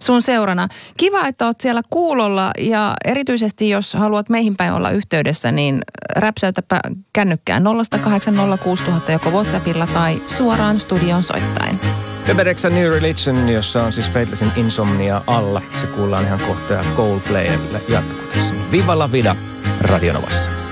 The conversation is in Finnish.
sun seurana. Kiva, että oot siellä kuulolla ja erityisesti jos haluat meihin päin olla yhteydessä, niin räpsäytäpä kännykkään 0806000 joko WhatsAppilla tai suoraan studion soittain. Deberexa New Religion, jossa on siis Faithlessin Insomnia alla. Se kuullaan ihan kohta Coldplaylle jatkuessa. Viva la vida, Radio Novassa.